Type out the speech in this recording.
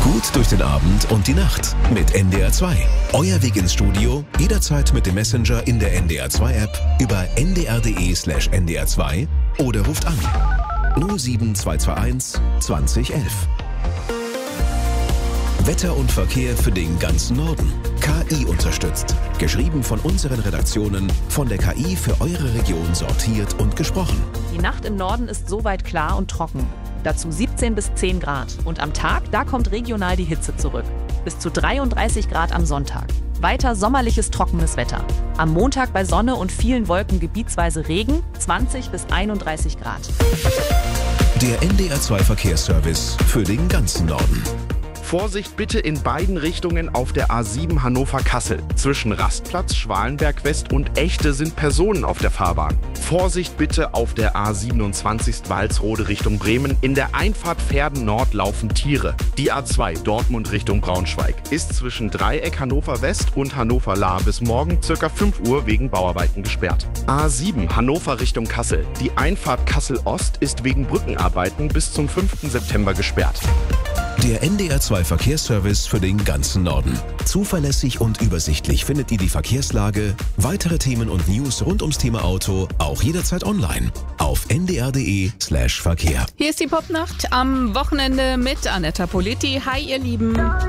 Gut durch den Abend und die Nacht mit NDR 2. Euer Weg ins Studio, jederzeit mit dem Messenger in der NDR 2 App über ndr.de/ndr2 oder ruft an 07221 2011. Wetter und Verkehr für den ganzen Norden. KI unterstützt. Geschrieben von unseren Redaktionen, von der KI für eure Region sortiert und gesprochen. Die Nacht im Norden ist soweit klar und trocken. Dazu 17 bis 10 Grad. Und am Tag, da kommt regional die Hitze zurück. Bis zu 33 Grad am Sonntag. Weiter sommerliches, trockenes Wetter. Am Montag bei Sonne und vielen Wolken gebietsweise Regen, 20 bis 31 Grad. Der NDR 2 Verkehrsservice für den ganzen Norden. Vorsicht bitte in beiden Richtungen auf der A7 Hannover-Kassel. Zwischen Rastplatz, Schwalenberg West und Echte sind Personen auf der Fahrbahn. Vorsicht bitte auf der A27 Walsrode Richtung Bremen. In der Einfahrt Verden Nord laufen Tiere. Die A2 Dortmund Richtung Braunschweig ist zwischen Dreieck Hannover West und Hannover Lahr bis morgen ca. 5 Uhr wegen Bauarbeiten gesperrt. A7 Hannover Richtung Kassel. Die Einfahrt Kassel Ost ist wegen Brückenarbeiten bis zum 5. September gesperrt. Der NDR 2 Verkehrsservice für den ganzen Norden. Zuverlässig und übersichtlich findet ihr die Verkehrslage, weitere Themen und News rund ums Thema Auto auch jederzeit online auf ndr.de/Verkehr. Hier ist die Popnacht am Wochenende mit Anetta Politi. Hi, ihr Lieben.